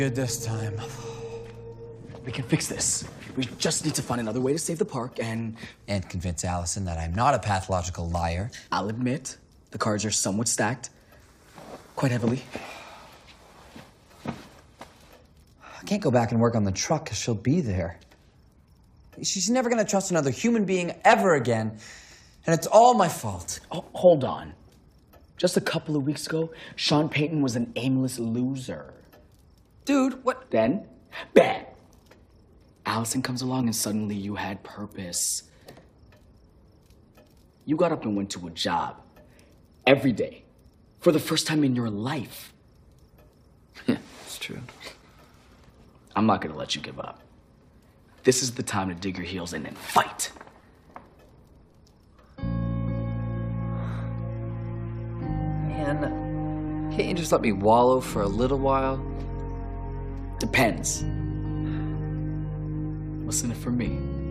Good this time. We can fix this. We just need to find another way to save the park and convince Allison that I'm not a pathological liar. I'll admit, the cards are somewhat stacked. Quite heavily. I can't go back and work on the truck because she'll be there. She's never gonna trust another human being ever again. And it's all my fault. Oh, hold on. Just a couple of weeks ago, Sean Payton was an aimless loser. Dude, what? Then, bam! Allison comes along and suddenly you had purpose. You got up and went to a job. Every day. For the first time in your life. Yeah, it's true. I'm not gonna let you give up. This is the time to dig your heels in and fight. Man, can't you just let me wallow for a little while? Depends. Listen for me.